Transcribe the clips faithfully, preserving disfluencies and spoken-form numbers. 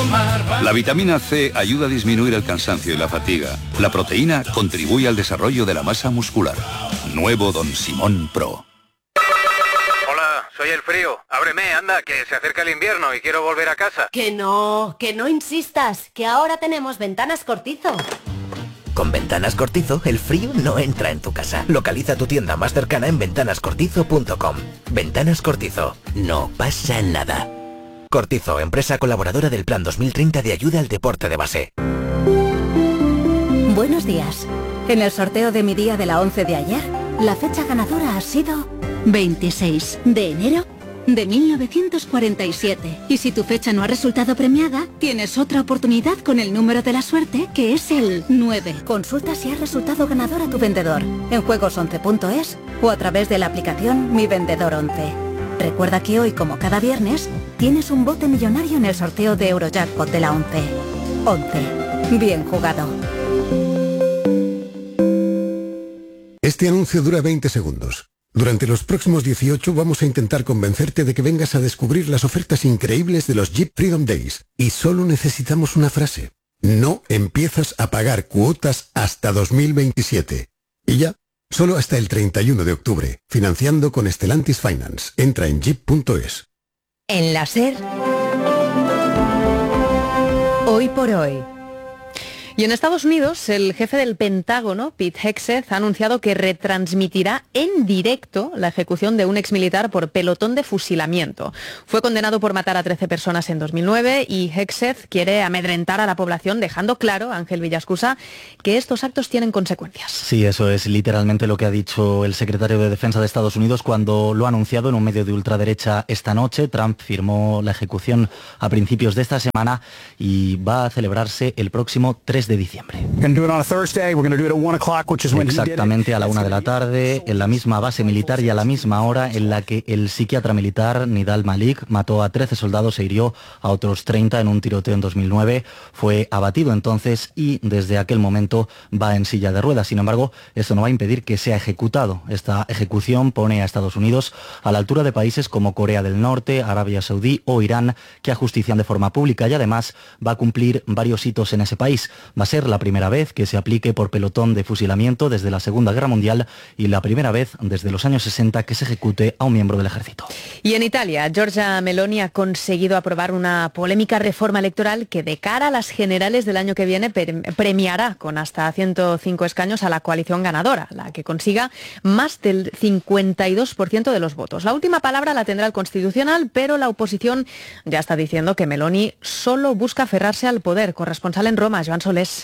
La vitamina C ayuda a disminuir el cansancio y la fatiga. La proteína contribuye al desarrollo de la masa muscular. Nuevo Don Simón Pro. Hola, soy el frío. Ábreme, anda, que se acerca el invierno y quiero volver a casa. Que no, que no insistas, que ahora tenemos Ventanas Cortizo. Con Ventanas Cortizo, el frío no entra en tu casa. Localiza tu tienda más cercana en ventanas cortizo punto com. Ventanas Cortizo. No pasa nada. Cortizo, empresa colaboradora del Plan dos mil treinta de ayuda al deporte de base. Buenos días. En el sorteo de mi día de la once de ayer, la fecha ganadora ha sido veintiséis de enero de mil novecientos cuarenta y siete. Y si tu fecha no ha resultado premiada, tienes otra oportunidad con el número de la suerte, que es el nueve. Consulta si ha resultado ganador a tu vendedor en juegos once punto es o a través de la aplicación Mi Vendedor once. Recuerda que hoy, como cada viernes, tienes un bote millonario en el sorteo de Eurojackpot de la once. once. Bien jugado. Este anuncio dura veinte segundos. Durante los próximos dieciocho vamos a intentar convencerte de que vengas a descubrir las ofertas increíbles de los Jeep Freedom Days. Y solo necesitamos una frase. No empiezas a pagar cuotas hasta dos mil veintisiete. Y ya, solo hasta el treinta y uno de octubre. Financiando con Stellantis Finance. Entra en jeep punto es. En la SER, hoy por hoy. Y en Estados Unidos, el jefe del Pentágono, Pete Hegseth, ha anunciado que retransmitirá en directo la ejecución de un exmilitar por pelotón de fusilamiento. Fue condenado por matar a trece personas en dos mil nueve y Hegseth quiere amedrentar a la población, dejando claro, Ángel Villascusa, que estos actos tienen consecuencias. Sí, eso es literalmente lo que ha dicho el secretario de Defensa de Estados Unidos cuando lo ha anunciado en un medio de ultraderecha esta noche. Trump firmó la ejecución a principios de esta semana y va a celebrarse el próximo tres de diciembre. Exactamente a la una de la tarde, en la misma base militar y a la misma hora en la que el psiquiatra militar Nidal Malik mató a trece soldados e hirió a otros treinta en un tiroteo en dos mil nueve. Fue abatido entonces y desde aquel momento va en silla de ruedas. Sin embargo, esto no va a impedir que sea ejecutado. Esta ejecución pone a Estados Unidos a la altura de países como Corea del Norte, Arabia Saudí o Irán, que ajustician de forma pública y además va a cumplir varios hitos en ese país. Va a ser la primera vez que se aplique por pelotón de fusilamiento desde la Segunda Guerra Mundial y la primera vez desde los años sesenta que se ejecute a un miembro del ejército. Y en Italia, Giorgia Meloni ha conseguido aprobar una polémica reforma electoral que de cara a las generales del año que viene premiará con hasta ciento cinco escaños a la coalición ganadora, la que consiga más del cincuenta y dos por ciento de los votos. La última palabra la tendrá el Constitucional, pero la oposición ya está diciendo que Meloni solo busca aferrarse al poder. Corresponsal en Roma, Joan Solés.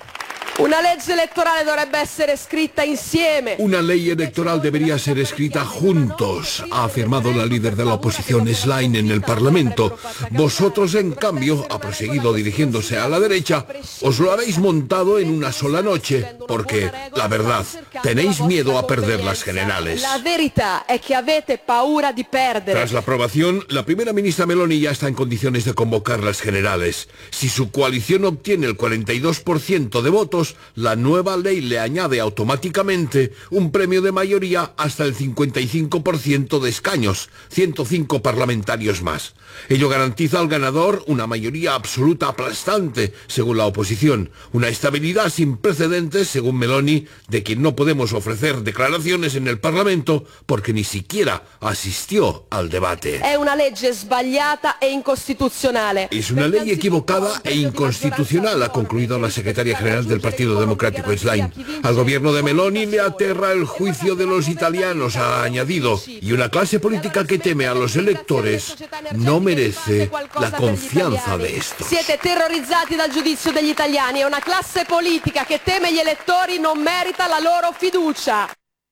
Una legge elettorale dovrebbe essere scritta insieme. Una ley electoral debería ser escrita juntos, ha afirmado la líder de la oposición Schlein en el Parlamento. Vosotros, en cambio, ha proseguido dirigiéndose a la derecha, os lo habéis montado en una sola noche, porque, la verdad, tenéis miedo a perder las generales. La verità è che avete paura di perdere. Tras la aprobación, la primera ministra Meloni ya está en condiciones de convocar las generales. Si su coalición obtiene el cuarenta y dos por ciento de votos, la nueva ley le añade automáticamente un premio de mayoría hasta el cincuenta y cinco por ciento de escaños, ciento cinco parlamentarios más. Ello garantiza al ganador una mayoría absoluta aplastante, según la oposición, una estabilidad sin precedentes, según Meloni, de quien no podemos ofrecer declaraciones en el Parlamento porque ni siquiera asistió al debate. Es una legge sbagliata e incostituzionale. Es una ley equivocada e inconstitucional, ha concluido la secretaria general del Partido Democrático Schlein. Al gobierno de Meloni le aterra el juicio de los italianos, ha añadido, y una clase política que teme a los electores no merece la confianza de estos. Siete terrorizzati dal giudizio degli italiani e una classe politica che teme gli elettori non merita la loro fiducia.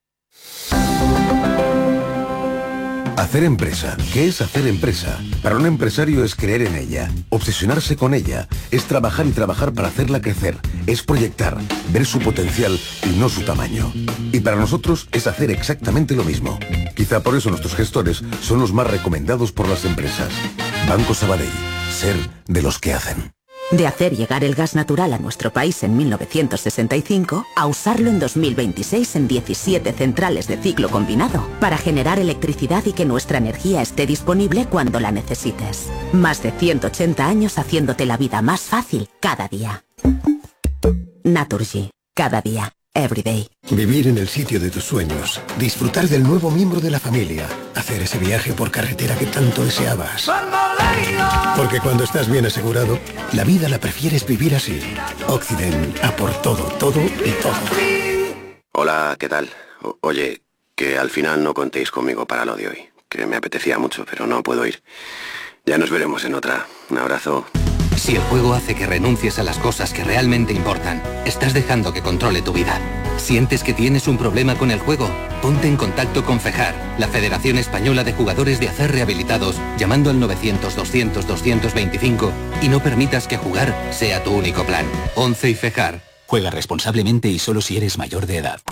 Hacer empresa. ¿Qué es hacer empresa? Para un empresario es creer en ella, obsesionarse con ella, es trabajar y trabajar para hacerla crecer, es proyectar, ver su potencial y no su tamaño. Y para nosotros es hacer exactamente lo mismo. Quizá por eso nuestros gestores son los más recomendados por las empresas. Banco Sabadell. Ser de los que hacen. De hacer llegar el gas natural a nuestro país en mil novecientos sesenta y cinco a usarlo en dos mil veintiséis en diecisiete centrales de ciclo combinado para generar electricidad y que nuestra energía esté disponible cuando la necesites. Más de ciento ochenta años haciéndote la vida más fácil cada día. Naturgy. Cada día. Everyday. Vivir en el sitio de tus sueños, disfrutar del nuevo miembro de la familia, hacer ese viaje por carretera que tanto deseabas. Porque cuando estás bien asegurado, la vida la prefieres vivir así. Occident, a por todo, todo y todo. Hola, ¿qué tal? O- oye, que al final no contéis conmigo para lo de hoy, que me apetecía mucho, pero no puedo ir. Ya nos veremos en otra. Un abrazo. Si el juego hace que renuncies a las cosas que realmente importan, estás dejando que controle tu vida. ¿Sientes que tienes un problema con el juego? Ponte en contacto con FEJAR, la Federación Española de Jugadores de Acer Rehabilitados, llamando al novecientos, doscientos, doscientos veinticinco y no permitas que jugar sea tu único plan. ONCE y FEJAR. Juega responsablemente y solo si eres mayor de edad.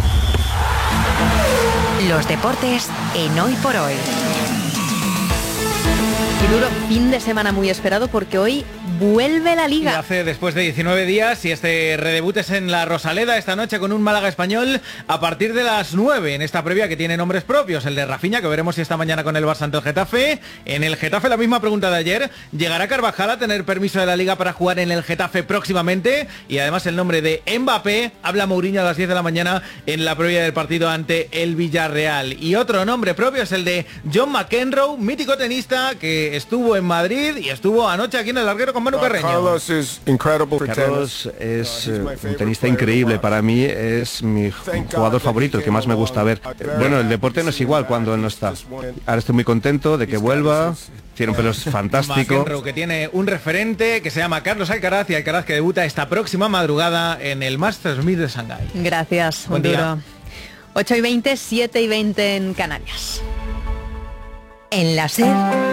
Los deportes en Hoy por Hoy. Y duro fin de semana muy esperado porque hoy vuelve la Liga. Y hace después de diecinueve días y este redebut es en la Rosaleda esta noche con un Málaga Español a partir de las nueve en esta previa que tiene nombres propios, el de Rafinha, que veremos si esta mañana con el Barça ante el Getafe. En el Getafe la misma pregunta de ayer, ¿llegará Carvajal a tener permiso de la Liga para jugar en el Getafe próximamente? Y además el nombre de Mbappé, habla Mourinho a las diez de la mañana en la previa del partido ante el Villarreal. Y otro nombre propio es el de John McEnroe, mítico tenista que estuvo en Madrid y estuvo anoche aquí en el larguero con Manu Carreño. Carlos es Carlos es eh, un tenista increíble. Para mí es mi jugador favorito, el que más me gusta ver. Bueno, el deporte no es igual cuando él no está. Ahora estoy muy contento de que vuelva. Tiene un pelo fantástico. McEnroe, que tiene un referente que se llama Carlos Alcaraz, y Alcaraz que debuta esta próxima madrugada en el Masters mil de Shanghái. Gracias, Buen Duro. día. ocho y veinte, siete y veinte en Canarias. En la SER.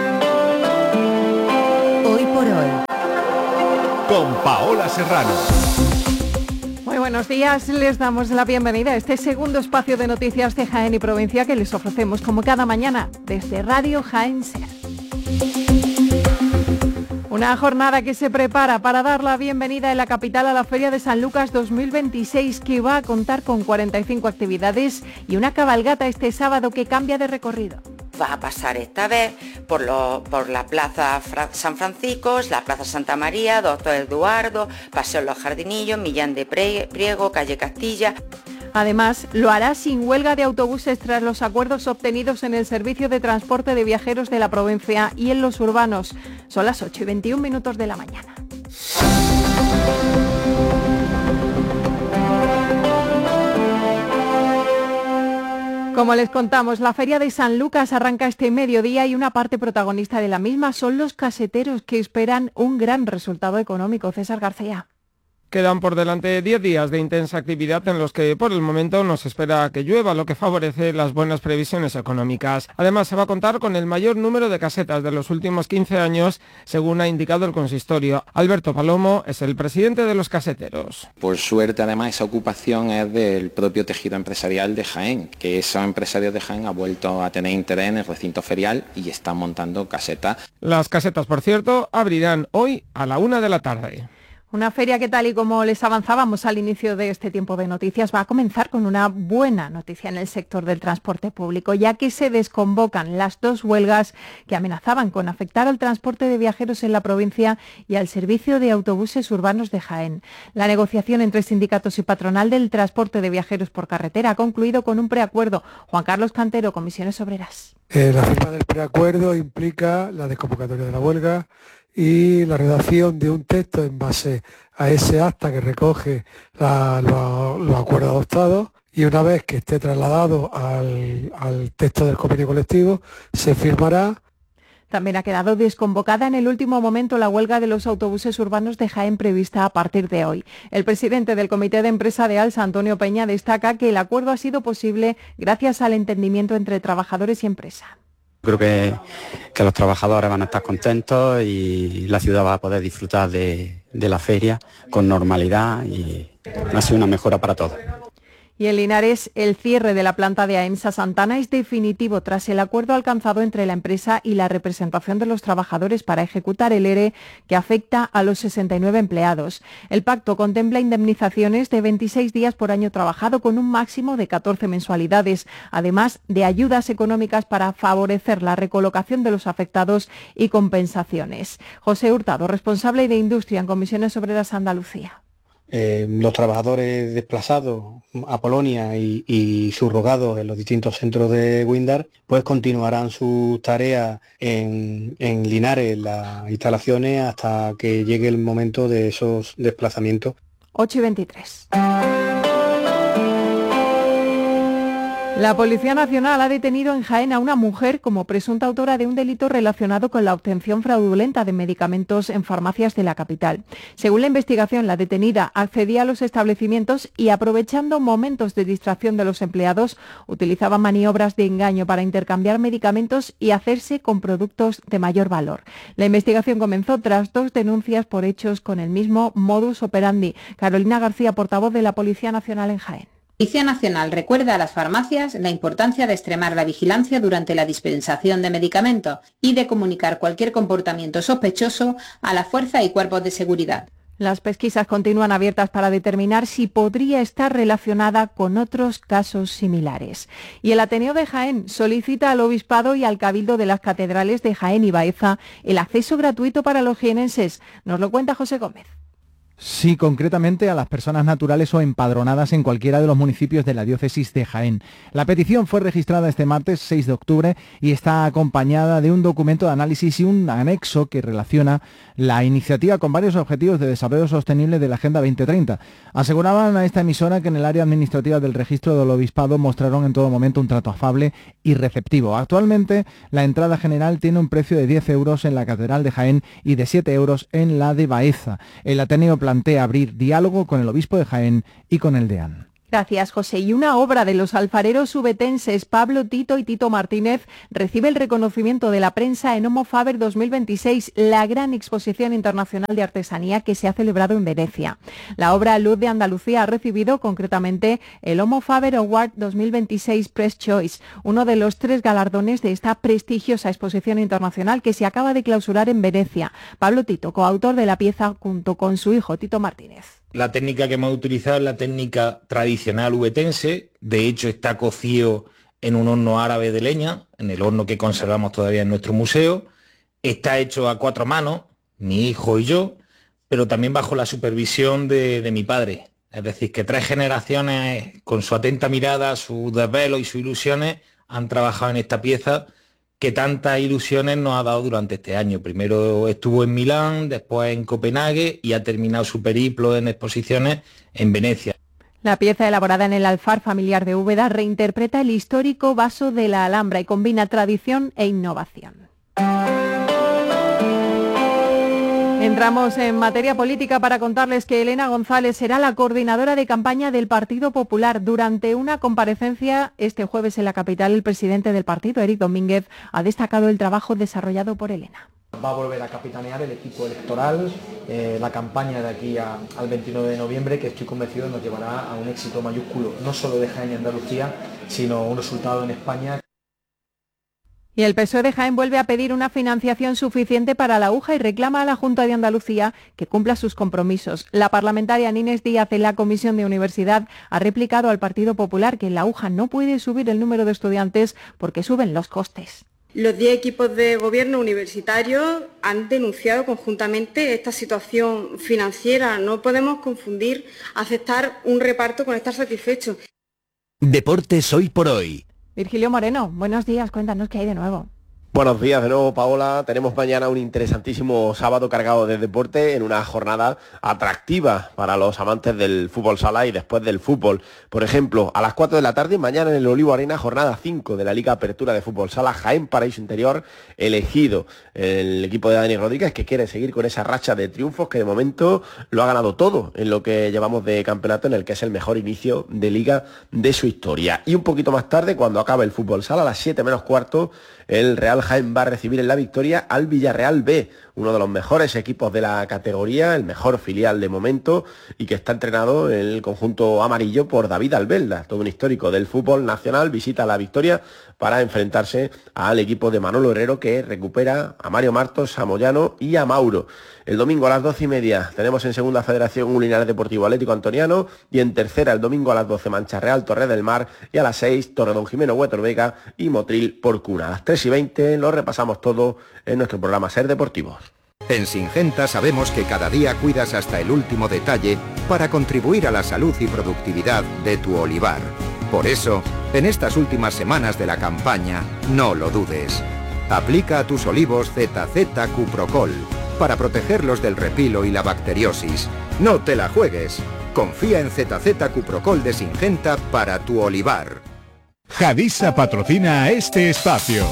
Hoy por Hoy. Con Paola Serrano. Muy buenos días, les damos la bienvenida a este segundo espacio de noticias de Jaén y Provincia que les ofrecemos como cada mañana desde Radio Jaén Ser. Una jornada que se prepara para dar la bienvenida en la capital a la Feria de San Lucas dos mil veintiséis, que va a contar con cuarenta y cinco actividades y una cabalgata este sábado que cambia de recorrido. Va a pasar esta vez por, lo, por la Plaza Fra- San Francisco, la Plaza Santa María, Doctor Eduardo, Paseo Los Jardinillos, Millán de Pre- Priego, Calle Castilla. Además, lo hará sin huelga de autobuses tras los acuerdos obtenidos en el servicio de transporte de viajeros de la provincia y en los urbanos. Son las ocho y veintiún minutos de la mañana. Como les contamos, la Feria de San Lucas arranca este mediodía y una parte protagonista de la misma son los caseteros, que esperan un gran resultado económico. César García. Quedan por delante diez días de intensa actividad en los que por el momento nos espera que llueva, lo que favorece las buenas previsiones económicas. Además, se va a contar con el mayor número de casetas de los últimos quince años, según ha indicado el consistorio. Alberto Palomo es el presidente de los caseteros. Por suerte, además, esa ocupación es del propio tejido empresarial de Jaén, que esos empresarios de Jaén han vuelto a tener interés en el recinto ferial y están montando casetas. Las casetas, por cierto, abrirán hoy a la una de la tarde. Una feria que, tal y como les avanzábamos al inicio de este tiempo de noticias, va a comenzar con una buena noticia en el sector del transporte público, ya que se desconvocan las dos huelgas que amenazaban con afectar al transporte de viajeros en la provincia y al servicio de autobuses urbanos de Jaén. La negociación entre sindicatos y patronal del transporte de viajeros por carretera ha concluido con un preacuerdo. Juan Carlos Cantero, Comisiones Obreras. Eh, la firma del preacuerdo implica la desconvocatoria de la huelga y la redacción de un texto en base a ese acta que recoge la, lo, los acuerdos adoptados, y una vez que esté trasladado al, al texto del convenio colectivo se firmará. También ha quedado desconvocada en el último momento la huelga de los autobuses urbanos de Jaén prevista a partir de hoy. El presidente del Comité de Empresa de ALSA, Antonio Peña, destaca que el acuerdo ha sido posible gracias al entendimiento entre trabajadores y empresa. Creo que, que los trabajadores van a estar contentos y la ciudad va a poder disfrutar de, de la feria con normalidad, y ha sido una mejora para todos. Y en Linares, el cierre de la planta de AEMSA Santana es definitivo tras el acuerdo alcanzado entre la empresa y la representación de los trabajadores para ejecutar el ERE que afecta a los sesenta y nueve empleados. El pacto contempla indemnizaciones de veintiséis días por año trabajado con un máximo de catorce mensualidades, además de ayudas económicas para favorecer la recolocación de los afectados y compensaciones. José Hurtado, responsable de Industria en Comisiones Obreras Andalucía. Eh, los trabajadores desplazados a Polonia y, y subrogados en los distintos centros de Windar pues continuarán sus tareas en, en Linares, en las instalaciones, hasta que llegue el momento de esos desplazamientos. ocho y veintitrés. La Policía Nacional ha detenido en Jaén a una mujer como presunta autora de un delito relacionado con la obtención fraudulenta de medicamentos en farmacias de la capital. Según la investigación, la detenida accedía a los establecimientos y, aprovechando momentos de distracción de los empleados, utilizaba maniobras de engaño para intercambiar medicamentos y hacerse con productos de mayor valor. La investigación comenzó tras dos denuncias por hechos con el mismo modus operandi. Carolina García, portavoz de la Policía Nacional en Jaén. La Policía Nacional recuerda a las farmacias la importancia de extremar la vigilancia durante la dispensación de medicamentos y de comunicar cualquier comportamiento sospechoso a las fuerzas y cuerpos de seguridad. Las pesquisas continúan abiertas para determinar si podría estar relacionada con otros casos similares. Y el Ateneo de Jaén solicita al Obispado y al Cabildo de las Catedrales de Jaén y Baeza el acceso gratuito para los jienenses. Nos lo cuenta José Gómez. Sí, concretamente a las personas naturales o empadronadas en cualquiera de los municipios de la diócesis de Jaén. La petición fue registrada este martes seis de octubre y está acompañada de un documento de análisis y un anexo que relaciona la iniciativa con varios objetivos de desarrollo sostenible de la Agenda veinte treinta. Aseguraban a esta emisora que en el área administrativa del registro del Obispado mostraron en todo momento un trato afable y receptivo. Actualmente, la entrada general tiene un precio de diez euros en la Catedral de Jaén y de siete euros en la de Baeza. El Ateneo plantea abrir diálogo con el obispo de Jaén y con el deán. Gracias, José. Y una obra de los alfareros ubetenses Pablo Tito y Tito Martínez recibe el reconocimiento de la prensa en Homo Faber dos mil veintiséis, la gran exposición internacional de artesanía que se ha celebrado en Venecia. La obra Luz de Andalucía ha recibido concretamente el Homo Faber Award dos mil veintiséis Press Choice, uno de los tres galardones de esta prestigiosa exposición internacional que se acaba de clausurar en Venecia. Pablo Tito, coautor de la pieza junto con su hijo Tito Martínez. La técnica que hemos utilizado es la técnica tradicional ubetense, de hecho está cocido en un horno árabe de leña, en el horno que conservamos todavía en nuestro museo, está hecho a cuatro manos, mi hijo y yo, pero también bajo la supervisión de, de mi padre, es decir, que tres generaciones con su atenta mirada, sus desvelos y sus ilusiones han trabajado en esta pieza que tantas ilusiones nos ha dado durante este año. Primero estuvo en Milán, después en Copenhague y ha terminado su periplo en exposiciones en Venecia. La pieza, elaborada en el alfar familiar de Úbeda, reinterpreta el histórico vaso de la Alhambra y combina tradición e innovación. Entramos en materia política para contarles que Elena González será la coordinadora de campaña del Partido Popular. Durante una comparecencia este jueves en la capital, el presidente del partido, Eric Domínguez, ha destacado el trabajo desarrollado por Elena. Va a volver a capitanear el equipo electoral, eh, la campaña de aquí a, al veintinueve de noviembre, que estoy convencido nos llevará a un éxito mayúsculo, no solo de Jaén y Andalucía, sino un resultado en España. Y el P S O E de Jaén vuelve a pedir una financiación suficiente para la UJA y reclama a la Junta de Andalucía que cumpla sus compromisos. La parlamentaria Inés Díaz, en la Comisión de Universidad, ha replicado al Partido Popular que la UJA no puede subir el número de estudiantes porque suben los costes. Los diez equipos de gobierno universitarios han denunciado conjuntamente esta situación financiera. No podemos confundir aceptar un reparto con estar satisfechos. Deportes hoy por hoy. Virgilio Moreno, buenos días, cuéntanos qué hay de nuevo. Buenos días de nuevo, Paola. Tenemos mañana un interesantísimo sábado cargado de deporte en una jornada atractiva para los amantes del fútbol sala y después del fútbol. Por ejemplo, a las cuatro de la tarde, mañana en el Olivo Arena, jornada cinco de la Liga Apertura de Fútbol Sala, Jaén Paraíso Interior, elegido el equipo de Dani Rodríguez, que quiere seguir con esa racha de triunfos que de momento lo ha ganado todo en lo que llevamos de campeonato, en el que es el mejor inicio de liga de su historia. Y un poquito más tarde, cuando acabe el fútbol sala, a las siete menos cuarto, el Real Jaén va a recibir en la Victoria al Villarreal B, uno de los mejores equipos de la categoría, el mejor filial de momento, y que está entrenado en el conjunto amarillo por David Albelda, todo un histórico del fútbol nacional. Visita la Victoria para enfrentarse al equipo de Manolo Herrero, que recupera a Mario Martos, a Moyano y a Mauro. El domingo a las doce y media tenemos en Segunda Federación un Linares Deportivo Atlético Antoniano, y en Tercera el domingo a las doce Mancha Real Torre del Mar, y a las seis Torredón Jimeno Huetor Vega y Motril Porcuna. A las tres y veinte lo repasamos todo en nuestro programa Ser Deportivos. En Singenta sabemos que cada día cuidas hasta el último detalle para contribuir a la salud y productividad de tu olivar. Por eso, en estas últimas semanas de la campaña, no lo dudes. Aplica a tus olivos Z Z Cuprocol para protegerlos del repilo y la bacteriosis. No te la juegues. Confía en Z Z Cuprocol de Singenta para tu olivar. Hadisa patrocina este espacio.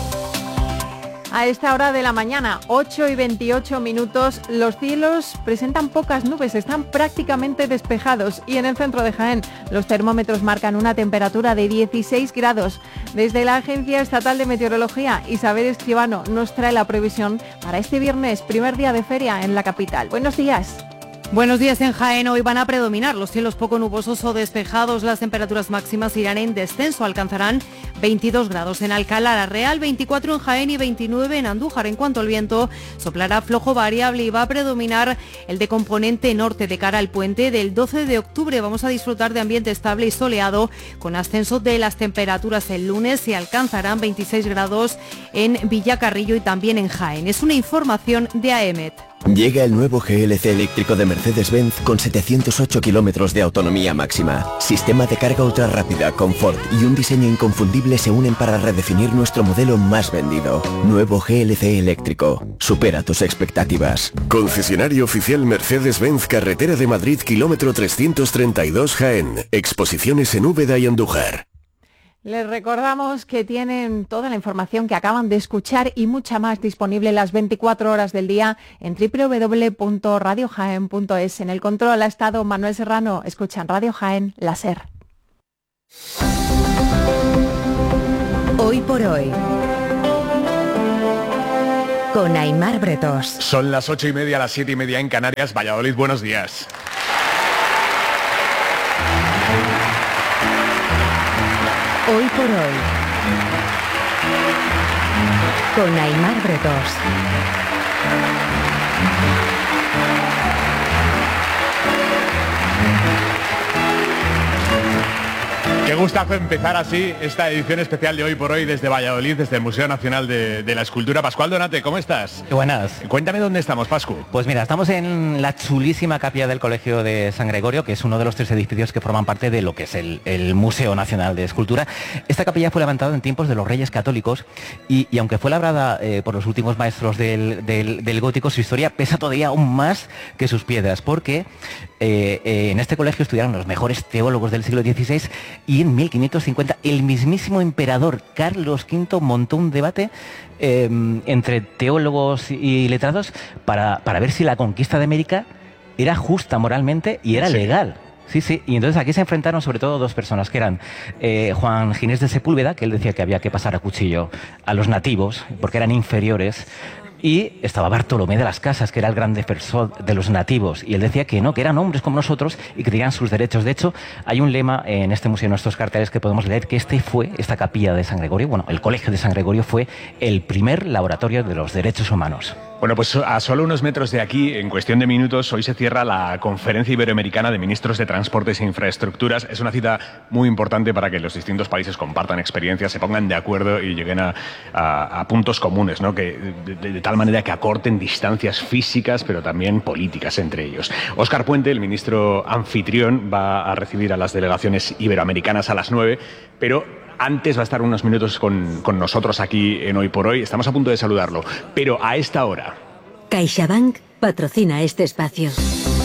A esta hora de la mañana, ocho y veintiocho minutos, los cielos presentan pocas nubes, están prácticamente despejados, y en el centro de Jaén los termómetros marcan una temperatura de dieciséis grados. Desde la Agencia Estatal de Meteorología, Isabel Escribano nos trae la previsión para este viernes, primer día de feria en la capital. Buenos días. Buenos días. En Jaén hoy van a predominar los cielos poco nubosos o despejados. Las temperaturas máximas irán en descenso, alcanzarán veintidós grados en Alcalá la Real, veinticuatro en Jaén y veintinueve en Andújar. En cuanto al viento, soplará flojo variable y va a predominar el de componente norte de cara al puente del doce de octubre. Vamos a disfrutar de ambiente estable y soleado, con ascenso de las temperaturas el lunes, y alcanzarán veintiséis grados en Villacarrillo y también en Jaén. Es una información de A E M E T. Llega el nuevo G L C eléctrico de Mercedes-Benz con setecientos ocho kilómetros de autonomía máxima. Sistema de carga ultra rápida, confort y un diseño inconfundible se unen para redefinir nuestro modelo más vendido. Nuevo G L C eléctrico. Supera tus expectativas. Concesionario oficial Mercedes-Benz, Carretera de Madrid, kilómetro trescientos treinta y dos, Jaén. Exposiciones en Úbeda y Andújar. Les recordamos que tienen toda la información que acaban de escuchar y mucha más disponible las veinticuatro horas del día en doble u doble u doble u punto radio jaén punto es. En el control ha estado Manuel Serrano. Escuchan Radio Jaén, la SER. Hoy por hoy, con Aimar Bretos. Son las ocho y media, las siete y media en Canarias. Valladolid, buenos días. Hoy por hoy, con Aimar Bretos. Qué gustazo empezar así esta edición especial de Hoy por Hoy desde Valladolid, desde el Museo Nacional de, de la Escultura. Pascual Donate, ¿cómo estás? Buenas. Cuéntame dónde estamos, Pascu. Pues mira, estamos en la chulísima capilla del Colegio de San Gregorio, que es uno de los tres edificios que forman parte de lo que es el, el Museo Nacional de Escultura. Esta capilla fue levantada en tiempos de los Reyes Católicos y, y aunque fue labrada eh, por los últimos maestros del, del, del gótico, su historia pesa todavía aún más que sus piedras, porque eh, eh, en este colegio estudiaron los mejores teólogos del siglo dieciséis, y en mil quinientos cincuenta el mismísimo emperador Carlos quinto montó un debate eh, entre teólogos y letrados para, para ver si la conquista de América era justa moralmente y era sí. legal. Sí, sí, y entonces aquí se enfrentaron sobre todo dos personas, que eran eh, Juan Ginés de Sepúlveda, que él decía que había que pasar a cuchillo a los nativos porque eran inferiores, y estaba Bartolomé de las Casas, que era el gran defensor de los nativos, y él decía que no, que eran hombres como nosotros y que tenían sus derechos. De hecho, hay un lema en este museo, en nuestros carteles, que podemos leer, que este fue, esta capilla de San Gregorio, bueno, el Colegio de San Gregorio fue el primer laboratorio de los derechos humanos. Bueno, pues a solo unos metros de aquí, en cuestión de minutos, hoy se cierra la Conferencia Iberoamericana de Ministros de Transportes e Infraestructuras. Es una cita muy importante para que los distintos países compartan experiencias, se pongan de acuerdo y lleguen a, a, a puntos comunes, ¿no? Que, de, de, de tal manera que acorten distancias físicas, pero también políticas entre ellos. Óscar Puente, el ministro anfitrión, va a recibir a las delegaciones iberoamericanas a las nueve, pero antes va a estar unos minutos con, con nosotros aquí en Hoy por Hoy. Estamos a punto de saludarlo, pero a esta hora... CaixaBank patrocina este espacio.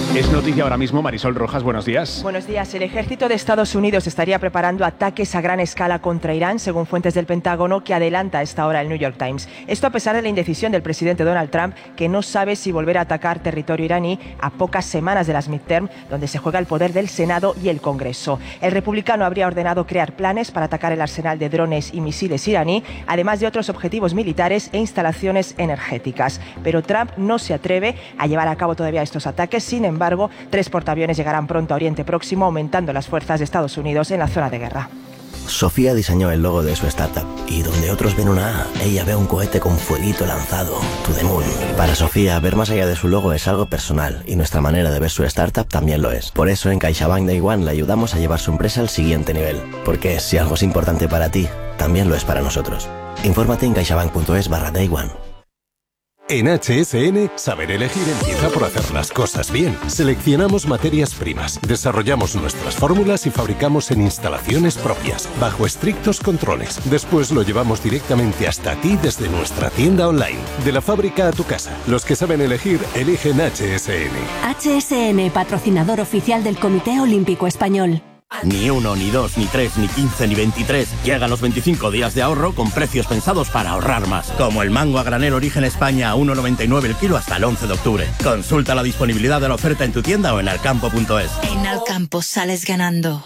Es noticia ahora mismo, Marisol Rojas, buenos días. Buenos días. El ejército de Estados Unidos estaría preparando ataques a gran escala contra Irán, según fuentes del Pentágono, que adelanta a esta hora el New York Times. Esto a pesar de la indecisión del presidente Donald Trump, que no sabe si volver a atacar territorio iraní a pocas semanas de las midterm, donde se juega el poder del Senado y el Congreso. El republicano habría ordenado crear planes para atacar el arsenal de drones y misiles iraní, además de otros objetivos militares e instalaciones energéticas. Pero Trump no se atreve a llevar a cabo todavía estos ataques. Sin embargo, tres portaaviones llegarán pronto a Oriente Próximo, aumentando las fuerzas de Estados Unidos en la zona de guerra. Sofía diseñó el logo de su startup y donde otros ven una A, ella ve un cohete con fueguito lanzado, to the moon. Para Sofía, ver más allá de su logo es algo personal y nuestra manera de ver su startup también lo es. Por eso en CaixaBank Day One le ayudamos a llevar su empresa al siguiente nivel. Porque si algo es importante para ti, también lo es para nosotros. Infórmate en caixabank.es barra Day One. En H S N, saber elegir empieza por hacer las cosas bien. Seleccionamos materias primas, desarrollamos nuestras fórmulas y fabricamos en instalaciones propias, bajo estrictos controles. Después lo llevamos directamente hasta ti desde nuestra tienda online. De la fábrica a tu casa. Los que saben elegir, eligen H S N. H S N, patrocinador oficial del Comité Olímpico Español. Ni uno, ni dos, ni tres, ni quince, ni veintitrés. Llegan los veinticinco días de ahorro con precios pensados para ahorrar más. Como el mango a granel Origen España a uno noventa y nueve el kilo hasta el once de octubre. Consulta la disponibilidad de la oferta en tu tienda o en alcampo punto es. En Alcampo sales ganando.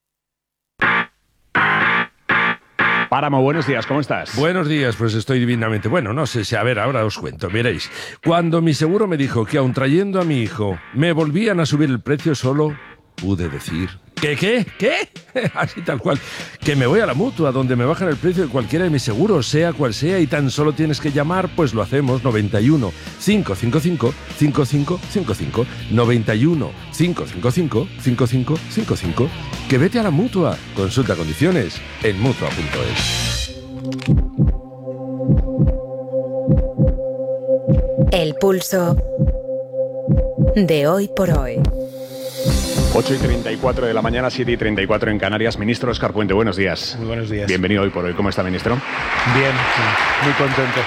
Páramo, buenos días, ¿cómo estás? Buenos días, pues estoy divinamente. Bueno, no sé si, a ver, ahora os cuento, veréis. Cuando mi seguro me dijo que aun trayendo a mi hijo me volvían a subir el precio, solo pude decir... ¿Qué, qué, qué? Así tal cual. Que me voy a la Mutua, donde me bajan el precio de cualquiera de mis seguros, sea cual sea, y tan solo tienes que llamar, pues lo hacemos. noventa y uno, cinco cinco cinco, cinco cinco cinco cinco. noventa y uno, cinco cinco cinco, cinco cinco cinco cinco. Que vete a la Mutua. Consulta condiciones en mutua punto es. El pulso de hoy por hoy. ocho y treinta y cuatro de la mañana, siete y treinta y cuatro en Canarias. Ministro Óscar Puente, buenos días. Muy buenos días. Bienvenido hoy por hoy. ¿Cómo está, ministro? Bien, muy contento.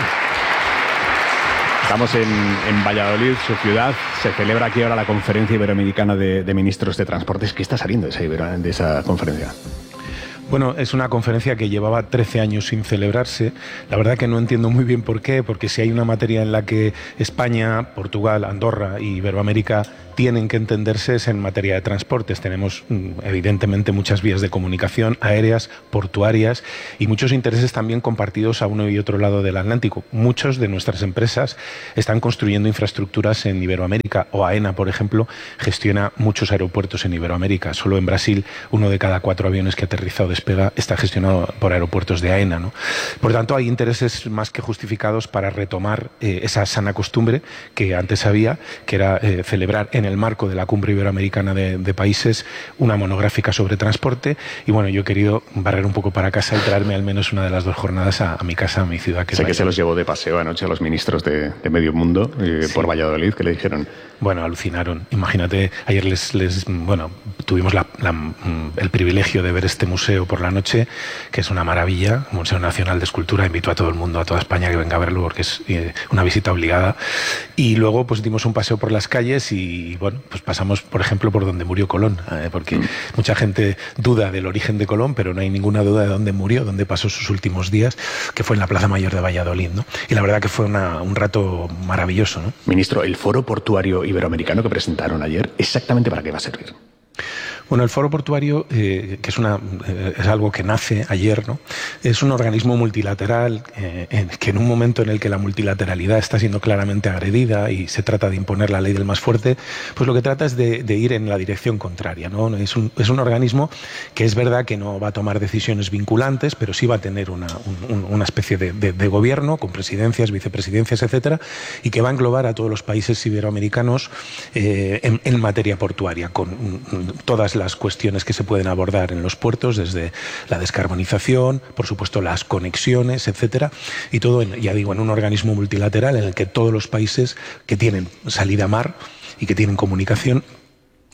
Estamos en, en Valladolid, su ciudad. Se celebra aquí ahora la Conferencia Iberoamericana de, de Ministros de Transportes. ¿Qué está saliendo de esa, de esa conferencia? Bueno, es una conferencia que llevaba trece años sin celebrarse. La verdad que no entiendo muy bien por qué, porque si hay una materia en la que España, Portugal, Andorra y Iberoamérica tienen que entenderse es en materia de transportes. Tenemos evidentemente muchas vías de comunicación aéreas, portuarias y muchos intereses también compartidos a uno y otro lado del Atlántico. Muchos de nuestras empresas están construyendo infraestructuras en Iberoamérica, o AENA, por ejemplo, gestiona muchos aeropuertos en Iberoamérica. Solo en Brasil, uno de cada cuatro aviones que aterriza o despega está gestionado por aeropuertos de AENA, ¿no? Por tanto, hay intereses más que justificados para retomar eh, esa sana costumbre que antes había, que era eh, celebrar en el marco de la Cumbre Iberoamericana de, de Países una monográfica sobre transporte. Y bueno, yo he querido barrer un poco para casa y traerme al menos una de las dos jornadas a, a mi casa, a mi ciudad. Que sé es que se los llevó de paseo anoche a los ministros de, de Medio Mundo eh, sí. por Valladolid, ¿qué le dijeron? Bueno, alucinaron. Imagínate, ayer les, les bueno, tuvimos la, la, el privilegio de ver este museo por la noche, que es una maravilla, Museo Nacional de Escultura. Invito a todo el mundo, a toda España, que venga a verlo porque es eh, una visita obligada. Y luego pues dimos un paseo por las calles y bueno, pues pasamos, por ejemplo, por donde murió Colón, eh, porque mm. mucha gente duda del origen de Colón, pero no hay ninguna duda de dónde murió, dónde pasó sus últimos días, que fue en la Plaza Mayor de Valladolid, ¿no? Y la verdad que fue una, un rato maravilloso, ¿no? Ministro, el Foro Portuario Iberoamericano que presentaron ayer, ¿exactamente para qué va a servir? Bueno, el Foro Portuario, eh, que es, una, eh, es algo que nace ayer, ¿no? Es un organismo multilateral eh, en, que en un momento en el que la multilateralidad está siendo claramente agredida y se trata de imponer la ley del más fuerte, pues lo que trata es de, de ir en la dirección contraria, ¿no? Es un, es un organismo que es verdad que no va a tomar decisiones vinculantes, pero sí va a tener una, un, una especie de, de, de gobierno con presidencias, vicepresidencias, etcétera, y que va a englobar a todos los países iberoamericanos eh, en, en materia portuaria, con mm, todas las las cuestiones que se pueden abordar en los puertos, desde la descarbonización, por supuesto las conexiones, etcétera, y todo, en, ya digo, en un organismo multilateral en el que todos los países que tienen salida a mar y que tienen comunicación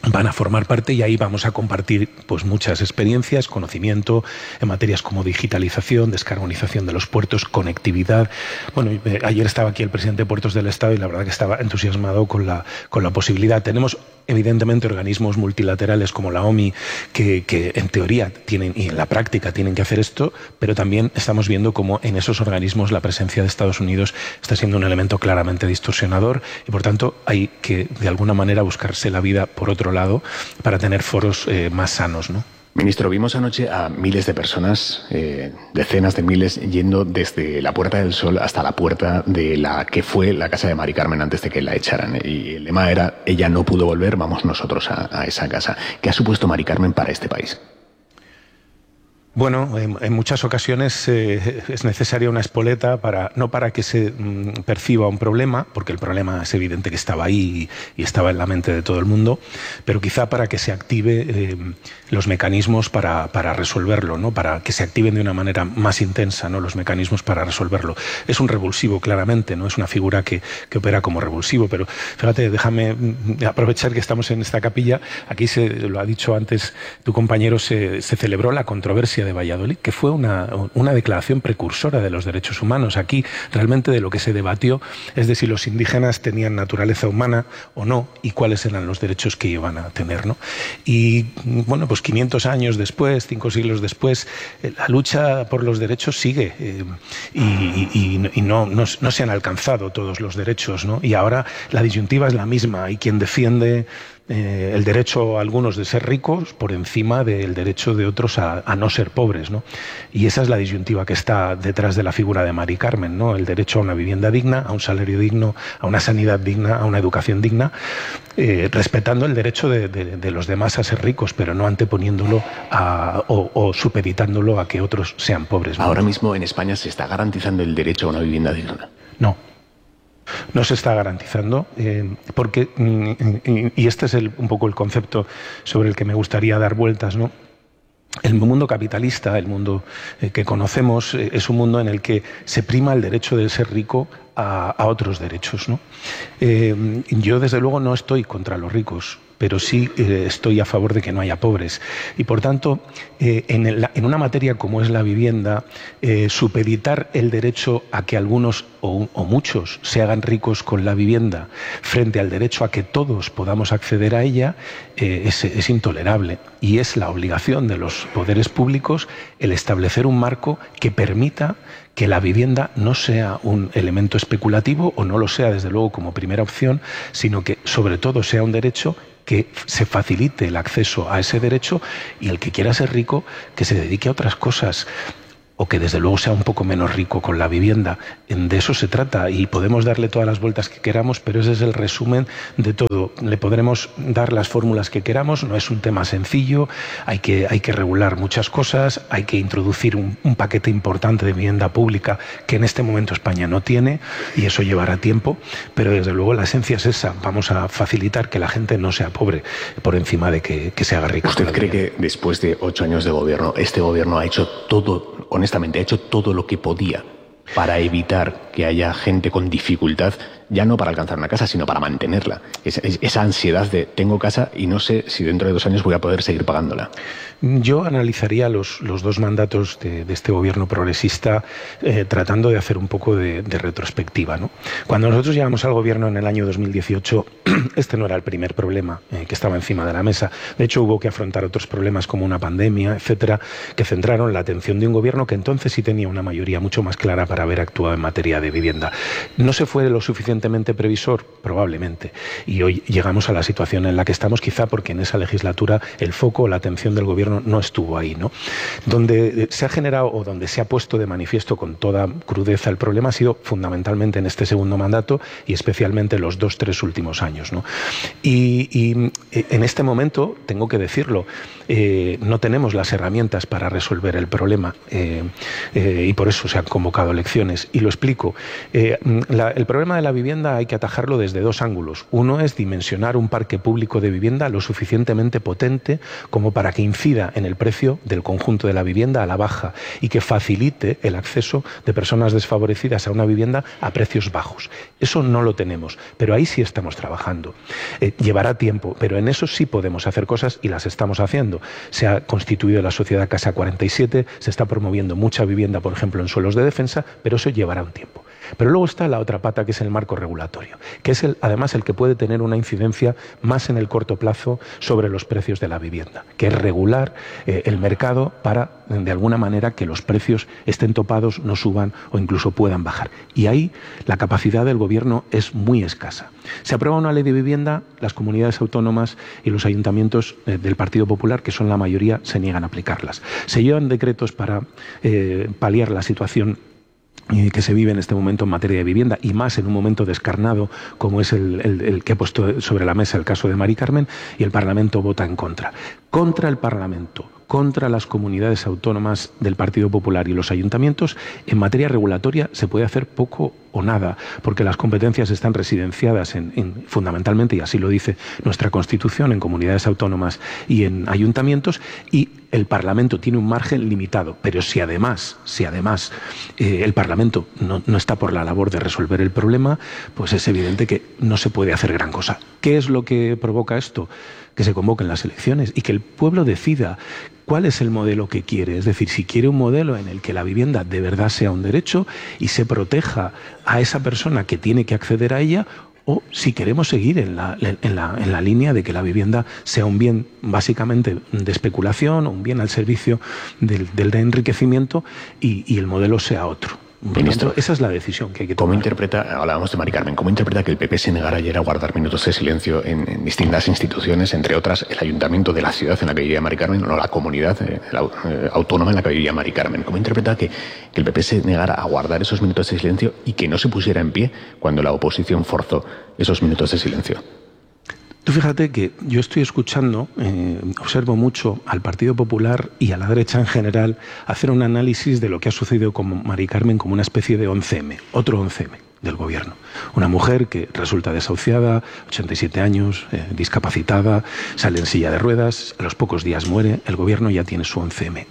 van a formar parte y ahí vamos a compartir pues muchas experiencias, conocimiento en materias como digitalización, descarbonización de los puertos, conectividad. Bueno, eh, ayer estaba aquí el presidente de Puertos del Estado y la verdad que estaba entusiasmado con la, con la posibilidad. Tenemos evidentemente organismos multilaterales como la O M I que, que en teoría tienen y en la práctica tienen que hacer esto, pero también estamos viendo cómo en esos organismos la presencia de Estados Unidos está siendo un elemento claramente distorsionador y por tanto hay que de alguna manera buscarse la vida por otro lado para tener foros eh, más sanos, ¿no? Ministro, vimos anoche a miles de personas, eh, decenas de miles, yendo desde la Puerta del Sol hasta la puerta de la que fue la casa de Mari Carmen antes de que la echaran. Y el lema era, ella no pudo volver, vamos nosotros a, a esa casa. ¿Qué ha supuesto Mari Carmen para este país? Bueno, en, en muchas ocasiones eh, es necesaria una espoleta para no para que se mm, perciba un problema, porque el problema es evidente que estaba ahí y, y estaba en la mente de todo el mundo, pero quizá para que se active eh, los mecanismos para, para resolverlo, ¿no? Para que se activen de una manera más intensa, ¿no? Los mecanismos para resolverlo. Es un revulsivo, claramente, ¿no? Es una figura que, que opera como revulsivo, pero fíjate, déjame aprovechar que estamos en esta capilla. Aquí se lo ha dicho antes tu compañero, se, se celebró la controversia de Valladolid, que fue una, una declaración precursora de los derechos humanos. Aquí realmente de lo que se debatió es de si los indígenas tenían naturaleza humana o no y cuáles eran los derechos que iban a tener, ¿no? Y bueno, pues quinientos años después, cinco siglos después, eh, la lucha por los derechos sigue eh, y, y, y no, no, no se han alcanzado todos los derechos, ¿no? Y ahora la disyuntiva es la misma. Hay quien defiende Eh, el derecho a algunos de ser ricos por encima del derecho de otros a, a no ser pobres, ¿no? Y esa es la disyuntiva que está detrás de la figura de Mari Carmen, ¿no? El derecho a una vivienda digna, a un salario digno, a una sanidad digna, a una educación digna, eh, respetando el derecho de, de, de los demás a ser ricos, pero no anteponiéndolo a, o, o supeditándolo a que otros sean pobres, ¿no? Ahora mismo en España se está garantizando el derecho a una vivienda digna. No. No se está garantizando, eh, porque, y, y este es el, un poco el concepto sobre el que me gustaría dar vueltas, ¿no? El mundo capitalista, el mundo eh, que conocemos, eh, es un mundo en el que se prima el derecho de ser rico a, a otros derechos, ¿no? Eh, yo, desde luego, no estoy contra los ricos, pero sí eh, estoy a favor de que no haya pobres. Y, por tanto, eh, en, el, en una materia como es la vivienda, eh, supeditar el derecho a que algunos o, o muchos se hagan ricos con la vivienda frente al derecho a que todos podamos acceder a ella eh, es, es intolerable. Y es la obligación de los poderes públicos el establecer un marco que permita que la vivienda no sea un elemento especulativo, o no lo sea, desde luego, como primera opción, sino que, sobre todo, sea un derecho que se facilite el acceso a ese derecho y el que quiera ser rico, que se dedique a otras cosas, o que desde luego sea un poco menos rico con la vivienda. De eso se trata y podemos darle todas las vueltas que queramos, pero ese es el resumen de todo. Le podremos dar las fórmulas que queramos, no es un tema sencillo, hay que, hay que regular muchas cosas, hay que introducir un, un paquete importante de vivienda pública que en este momento España no tiene y eso llevará tiempo, pero desde luego la esencia es esa, vamos a facilitar que la gente no sea pobre por encima de que, que se haga rico. ¿Usted cree que después de ocho años de gobierno, este gobierno ha hecho todo, honestamente, ha hecho todo lo que podía para evitar que haya gente con dificultad, ya no para alcanzar una casa, sino para mantenerla? Es, es, esa ansiedad de tengo casa y no sé si dentro de dos años voy a poder seguir pagándola. Yo analizaría los, los dos mandatos de, de este gobierno progresista eh, tratando de hacer un poco de, de retrospectiva, ¿no? Cuando nosotros llegamos al gobierno en el año dos mil dieciocho, este no era el primer problema eh, que estaba encima de la mesa. De hecho, hubo que afrontar otros problemas como una pandemia, etcétera, que centraron la atención de un gobierno que entonces sí tenía una mayoría mucho más clara para haber actuado en materia de vivienda. ¿No se fue lo suficientemente previsor? Probablemente. Y hoy llegamos a la situación en la que estamos, quizá porque en esa legislatura el foco, la atención del gobierno no estuvo ahí, ¿no? Donde se ha generado o donde se ha puesto de manifiesto con toda crudeza el problema ha sido fundamentalmente en este segundo mandato y especialmente los dos, tres últimos años, ¿no? Y, y en este momento, tengo que decirlo, eh, no tenemos las herramientas para resolver el problema eh, eh, y por eso se han convocado elecciones. Y lo explico. Eh, la, el problema de la vivienda vivienda hay que atajarlo desde dos ángulos. Uno es dimensionar un parque público de vivienda lo suficientemente potente como para que incida en el precio del conjunto de la vivienda a la baja y que facilite el acceso de personas desfavorecidas a una vivienda a precios bajos. Eso no lo tenemos, pero ahí sí estamos trabajando. Eh, llevará tiempo, pero en eso sí podemos hacer cosas y las estamos haciendo. Se ha constituido la sociedad Casa cuarenta y siete, se está promoviendo mucha vivienda, por ejemplo, en suelos de defensa, pero eso llevará un tiempo. Pero luego está la otra pata, que es el marco regulatorio, que es el, además el que puede tener una incidencia más en el corto plazo sobre los precios de la vivienda, que es regular eh, el mercado para, de alguna manera, que los precios estén topados, no suban o incluso puedan bajar. Y ahí la capacidad del Gobierno es muy escasa. Se aprueba una ley de vivienda, las comunidades autónomas y los ayuntamientos eh, del Partido Popular, que son la mayoría, se niegan a aplicarlas. Se llevan decretos para eh, paliar la situación que se vive en este momento en materia de vivienda, y más en un momento descarnado como es el, el, el que ha puesto sobre la mesa el caso de Mari Carmen, y el Parlamento vota en contra. Contra el Parlamento, contra las comunidades autónomas del Partido Popular y los ayuntamientos, en materia regulatoria se puede hacer poco o nada, porque las competencias están residenciadas en, en, fundamentalmente, y así lo dice nuestra Constitución, en comunidades autónomas y en ayuntamientos, y el Parlamento tiene un margen limitado. Pero si además, si además eh, el Parlamento no, no está por la labor de resolver el problema, pues es evidente que no se puede hacer gran cosa. ¿Qué es lo que provoca esto? Que se convoquen las elecciones y que el pueblo decida cuál es el modelo que quiere. Es decir, si quiere un modelo en el que la vivienda de verdad sea un derecho y se proteja a esa persona que tiene que acceder a ella, o si queremos seguir en la, en la, en la línea de que la vivienda sea un bien básicamente de especulación o un bien al servicio del, del enriquecimiento y, y el modelo sea otro. Ministro, esa es la decisión que hay que tomar. ¿Cómo interpreta, hablábamos de Mari Carmen, cómo interpreta que el P P se negara ayer a guardar minutos de silencio en, en distintas instituciones, entre otras el ayuntamiento de la ciudad en la que vivía Mari Carmen, o la comunidad eh, la, eh, autónoma en la que vivía Mari Carmen? ¿Cómo interpreta que, que el P P se negara a guardar esos minutos de silencio y que no se pusiera en pie cuando la oposición forzó esos minutos de silencio? Tú fíjate que yo estoy escuchando, eh, observo mucho al Partido Popular y a la derecha en general hacer un análisis de lo que ha sucedido con Mari Carmen como una especie de once eme, otro once eme del Gobierno. Una mujer que resulta desahuciada, ochenta y siete años, eh, discapacitada, sale en silla de ruedas, a los pocos días muere, el Gobierno ya tiene su once eme.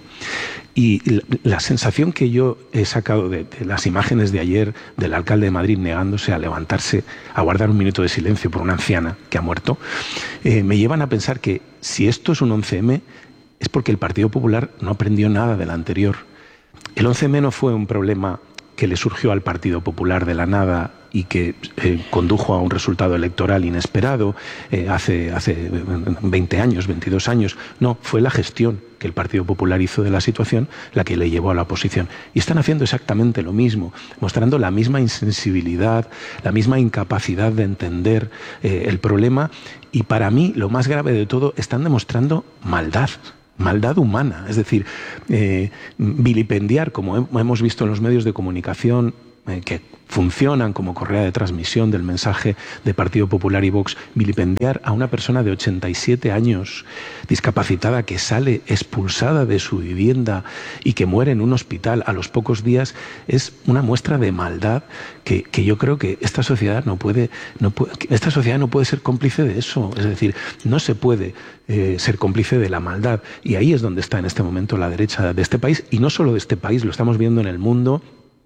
Y la, la sensación que yo he sacado de, de las imágenes de ayer del alcalde de Madrid negándose a levantarse, a guardar un minuto de silencio por una anciana que ha muerto, eh, me llevan a pensar que si esto es un once eme es porque el Partido Popular no aprendió nada del anterior. El once eme no fue un problema que le surgió al Partido Popular de la nada y que eh, condujo a un resultado electoral inesperado eh, hace, hace veinte años, veintidós años. No, fue la gestión que el Partido Popular hizo de la situación la que le llevó a la oposición. Y están haciendo exactamente lo mismo, mostrando la misma insensibilidad, la misma incapacidad de entender eh, el problema, y para mí, lo más grave de todo, están demostrando maldad. Maldad humana, es decir, eh, vilipendiar, como hemos visto en los medios de comunicación, eh, que funcionan como correa de transmisión del mensaje de Partido Popular y Vox, vilipendiar a una persona de ochenta y siete años, discapacitada, que sale expulsada de su vivienda y que muere en un hospital a los pocos días, es una muestra de maldad que, que yo creo que esta sociedad no puede, no puede, esta sociedad no puede ser cómplice de eso. Es decir, no se puede eh, ser cómplice de la maldad, y ahí es donde está en este momento la derecha de este país, y no solo de este país, lo estamos viendo en el mundo.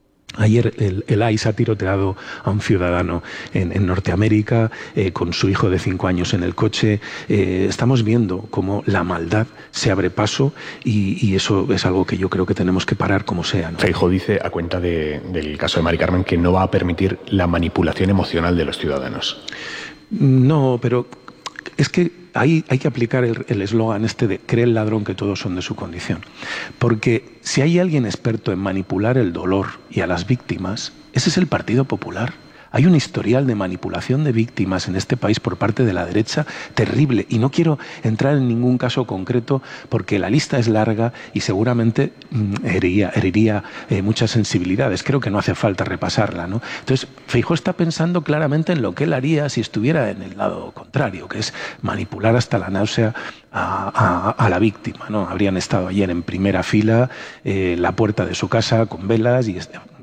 Ayer el, el I C E ha tiroteado a un ciudadano en, en Norteamérica eh, con su hijo de cinco años en el coche. Eh, estamos viendo cómo la maldad se abre paso, y, y eso es algo que yo creo que tenemos que parar como sea, ¿no? Feijóo dice, a cuenta de, del caso de Mari Carmen, que no va a permitir la manipulación emocional de los ciudadanos. No, pero es que ahí hay que aplicar el eslogan este de cree el ladrón que todos son de su condición. Porque si hay alguien experto en manipular el dolor y a las víctimas, ese es el Partido Popular. Hay un historial de manipulación de víctimas en este país por parte de la derecha terrible, y no quiero entrar en ningún caso concreto porque la lista es larga y seguramente mmm, heriría, heriría eh, muchas sensibilidades. Creo que no hace falta repasarla, ¿no? Entonces, Feijóo está pensando claramente en lo que él haría si estuviera en el lado contrario, que es manipular hasta la náusea a, a, a la víctima, ¿no? Habrían estado ayer en primera fila, eh, la puerta de su casa con velas y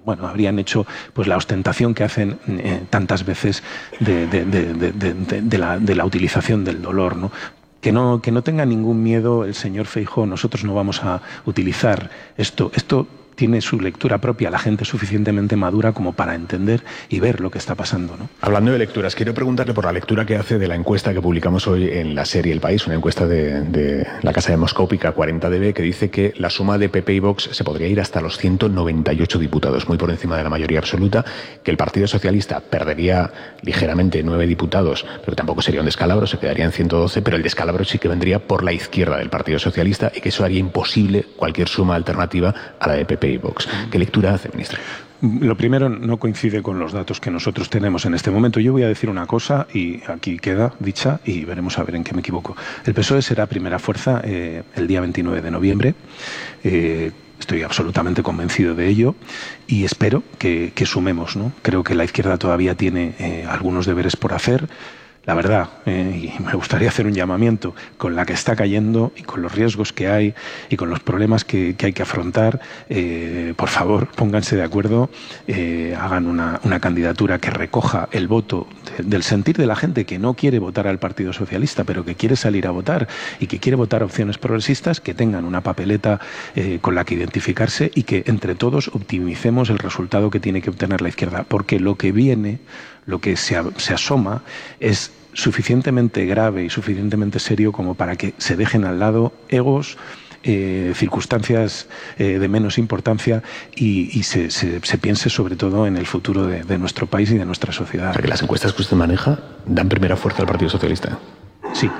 bueno, habrían hecho pues la ostentación que hacen eh, tantas veces de, de, de, de, de, de, de, la, de la utilización del dolor, ¿no? Que no, que no tenga ningún miedo el señor Feijóo, nosotros no vamos a utilizar esto. Esto tiene su lectura propia, la gente es suficientemente madura como para entender y ver lo que está pasando, ¿no? Hablando de lecturas, quiero preguntarle por la lectura que hace de la encuesta que publicamos hoy en la serie El País, una encuesta de, de la casa demoscópica cuarenta D B, que dice que la suma de P P y Vox se podría ir hasta los ciento noventa y ocho diputados, muy por encima de la mayoría absoluta, que el Partido Socialista perdería ligeramente nueve diputados, pero tampoco sería un descalabro, se quedaría en ciento doce, pero el descalabro sí que vendría por la izquierda del Partido Socialista y que eso haría imposible cualquier suma alternativa a la de P P y Vox. ¿Qué lectura hace, ministro? Lo primero, no coincide con los datos que nosotros tenemos en este momento. Yo voy a decir una cosa y aquí queda dicha y veremos a ver en qué me equivoco. El P S O E será primera fuerza eh, el día veintinueve de noviembre. Eh, Estoy absolutamente convencido de ello y espero que, que sumemos, ¿no? Creo que la izquierda todavía tiene eh, algunos deberes por hacer. La verdad, eh, y me gustaría hacer un llamamiento, con la que está cayendo y con los riesgos que hay y con los problemas que, que hay que afrontar, eh, por favor, pónganse de acuerdo, eh, hagan una, una candidatura que recoja el voto de, del sentir de la gente que no quiere votar al Partido Socialista, pero que quiere salir a votar y que quiere votar opciones progresistas, que tengan una papeleta eh, con la que identificarse y que entre todos optimicemos el resultado que tiene que obtener la izquierda, porque lo que viene, lo que se, se asoma es suficientemente grave y suficientemente serio como para que se dejen al lado egos, eh, circunstancias eh, de menos importancia y, y se, se, se piense sobre todo en el futuro de, de nuestro país y de nuestra sociedad. O sea, que las encuestas que usted maneja dan primera fuerza al Partido Socialista. Sí.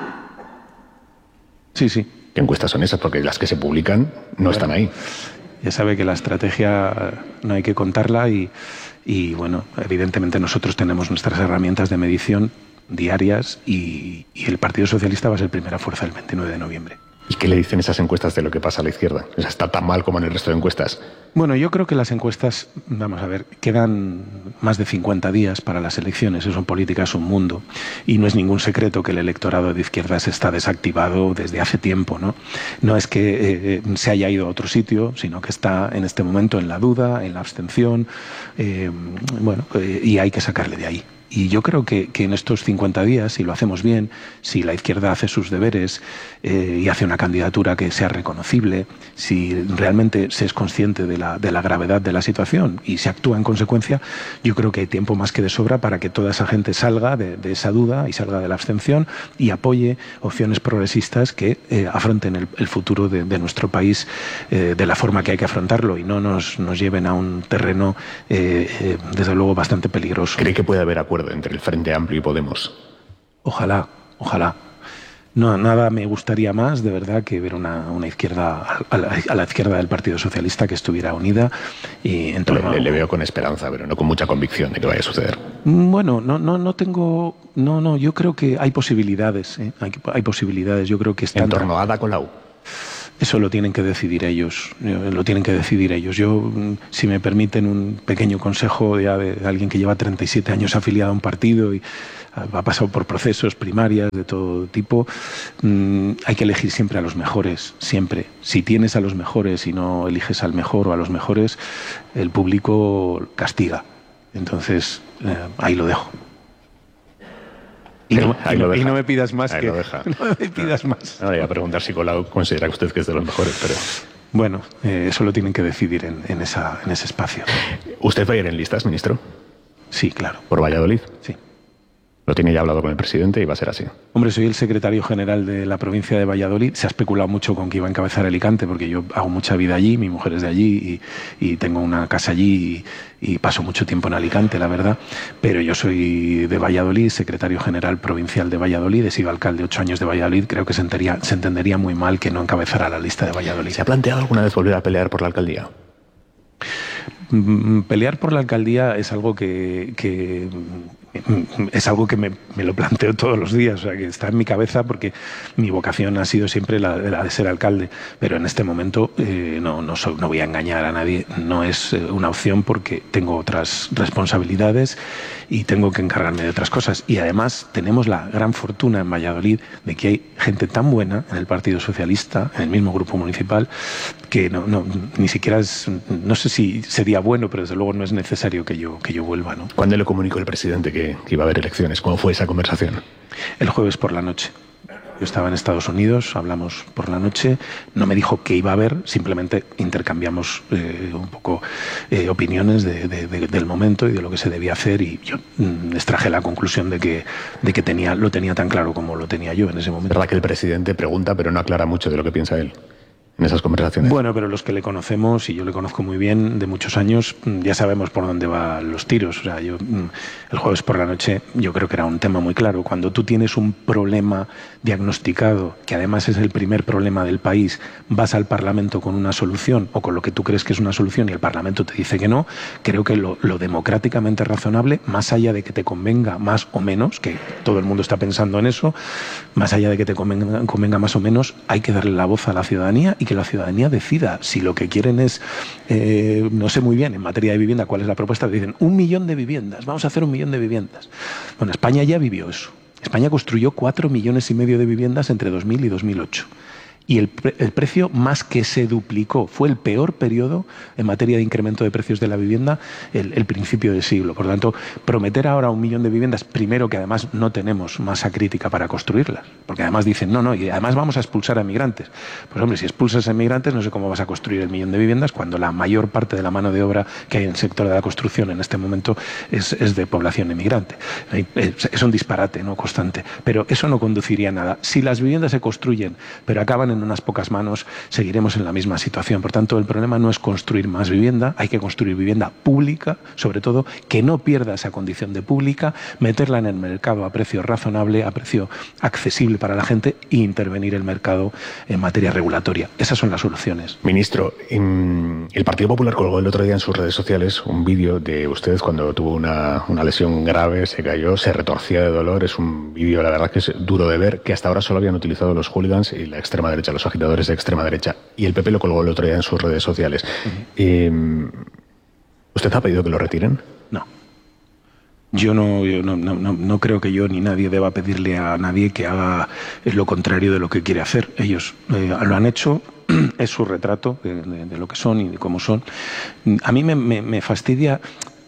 Sí, sí. ¿Qué encuestas son esas? Porque las que se publican no bueno, están ahí. Ya sabe que la estrategia no hay que contarla y, y bueno, evidentemente nosotros tenemos nuestras herramientas de medición diarias y, y el Partido Socialista va a ser primera fuerza el veintinueve de noviembre. ¿Y qué le dicen esas encuestas de lo que pasa a la izquierda? O sea, ¿está tan mal como en el resto de encuestas? Bueno, yo creo que las encuestas, vamos a ver, quedan más de cincuenta días para las elecciones, eso en política es un mundo, y no es ningún secreto que el electorado de izquierdas está desactivado desde hace tiempo, ¿no? No es que eh, se haya ido a otro sitio, sino que está en este momento en la duda, en la abstención, eh, bueno, eh, y hay que sacarle de ahí. Y yo creo que, que en estos cincuenta días, si lo hacemos bien, si la izquierda hace sus deberes eh, y hace una candidatura que sea reconocible, si realmente se es consciente de la, de la gravedad de la situación y se actúa en consecuencia, yo creo que hay tiempo más que de sobra para que toda esa gente salga de, de esa duda y salga de la abstención y apoye opciones progresistas que eh, afronten el, el futuro de, de nuestro país eh, de la forma que hay que afrontarlo y no nos, nos lleven a un terreno, eh, eh, desde luego, bastante peligroso. ¿Cree que puede haber acuerdo entre el Frente Amplio y Podemos? Ojalá, ojalá. No, nada me gustaría más, de verdad, que ver una, una izquierda a la, a la izquierda del Partido Socialista que estuviera unida y en torno... le, le veo con esperanza, pero no con mucha convicción de que vaya a suceder. Bueno, no, no, no tengo... No, no, yo creo que hay posibilidades, ¿eh? hay, hay posibilidades, yo creo que están... ¿En torno a Ada Colau? Eso lo tienen que decidir ellos, lo tienen que decidir ellos. Yo, si me permiten un pequeño consejo ya de alguien que lleva treinta y siete años afiliado a un partido y ha pasado por procesos primarias de todo tipo, mmm, hay que elegir siempre a los mejores, siempre. Si tienes a los mejores y no eliges al mejor o a los mejores, el público castiga. Entonces, eh, ahí lo dejo. Y no, y, no, y no me pidas más ahí que... Lo deja. No me pidas no, más. No, le voy a preguntar si Colau considera usted que es de los mejores, pero... Bueno, eh, eso lo tienen que decidir en, en, esa, en ese espacio. ¿Usted va a ir en listas, ministro? Sí, claro. ¿Por Valladolid? Sí. Lo tiene ya hablado con el presidente y va a ser así. Hombre, soy el secretario general de la provincia de Valladolid. Se ha especulado mucho con que iba a encabezar Alicante, porque yo hago mucha vida allí, mi mujer es de allí y, y tengo una casa allí y, y paso mucho tiempo en Alicante, la verdad. Pero yo soy de Valladolid, secretario general provincial de Valladolid, he sido alcalde ocho años de Valladolid. Creo que se entendería, se entendería muy mal que no encabezara la lista de Valladolid. ¿Se ha planteado alguna vez volver a pelear por la alcaldía? Pelear por la alcaldía es algo que, que es algo que me, me lo planteo todos los días, o sea, que está en mi cabeza porque mi vocación ha sido siempre la, la de ser alcalde, pero en este momento eh, no, no, soy, no voy a engañar a nadie, no es una opción porque tengo otras responsabilidades y tengo que encargarme de otras cosas. Y además tenemos la gran fortuna en Valladolid de que hay gente tan buena en el Partido Socialista, en el mismo grupo municipal, que no, no, ni siquiera es, no sé si sería bueno, pero desde luego no es necesario que yo, que yo vuelva, ¿no? ¿Cuándo le comunicó el presidente que, que iba a haber elecciones? ¿Cómo fue esa conversación? El jueves por la noche. Yo estaba en Estados Unidos, hablamos por la noche, no me dijo que iba a haber, simplemente intercambiamos eh, un poco eh, opiniones de, de, de, del momento y de lo que se debía hacer, y yo mm, extraje la conclusión de que, de que tenía, lo tenía tan claro como lo tenía yo en ese momento. Es verdad que el presidente pregunta, pero no aclara mucho de lo que piensa él en esas conversaciones. Bueno, pero los que le conocemos, y yo le conozco muy bien de muchos años, ya sabemos por dónde van los tiros. O sea, yo el jueves por la noche yo creo que era un tema muy claro. Cuando tú tienes un problema diagnosticado, que además es el primer problema del país, vas al Parlamento con una solución o con lo que tú crees que es una solución y el Parlamento te dice que no, creo que lo, lo democráticamente razonable, más allá de que te convenga más o menos, que todo el mundo está pensando en eso, más allá de que te convenga, convenga más o menos, hay que darle la voz a la ciudadanía y que la ciudadanía decida si lo que quieren es, eh, no sé muy bien en materia de vivienda cuál es la propuesta, dicen un millón de viviendas, vamos a hacer un millón de viviendas. Bueno, España ya vivió eso. España construyó cuatro millones y medio de viviendas entre dos mil y dos mil ocho. Y el, pre el precio más que se duplicó. Fue el peor periodo en materia de incremento de precios de la vivienda el, el principio del siglo. Por lo tanto, prometer ahora un millón de viviendas, primero que además no tenemos masa crítica para construirlas, porque además dicen, no, no, y además vamos a expulsar a migrantes. Pues hombre, si expulsas a migrantes, no sé cómo vas a construir el millón de viviendas cuando la mayor parte de la mano de obra que hay en el sector de la construcción en este momento es, es de población emigrante. Es un disparate, ¿no?, constante. Pero eso no conduciría a nada. Si las viviendas se construyen, pero acaban en en unas pocas manos, seguiremos en la misma situación. Por tanto, el problema no es construir más vivienda, hay que construir vivienda pública, sobre todo, que no pierda esa condición de pública, meterla en el mercado a precio razonable, a precio accesible para la gente e intervenir el mercado en materia regulatoria. Esas son las soluciones. Ministro, el Partido Popular colgó el otro día en sus redes sociales un vídeo de usted cuando tuvo una, una lesión grave, se cayó, se retorcía de dolor. Es un vídeo, la verdad, que es duro de ver, que hasta ahora solo habían utilizado los hooligans y la extrema derecha, los agitadores de extrema derecha, y el P P lo colgó el otro día en sus redes sociales. Uh-huh. eh, ¿Usted ha pedido que lo retiren? No. Yo no, yo no, no, no creo que yo ni nadie deba pedirle a nadie que haga lo contrario de lo que quiere hacer. Ellos eh, lo han hecho, es su retrato de, de, de lo que son y de cómo son. A mí me, me, me fastidia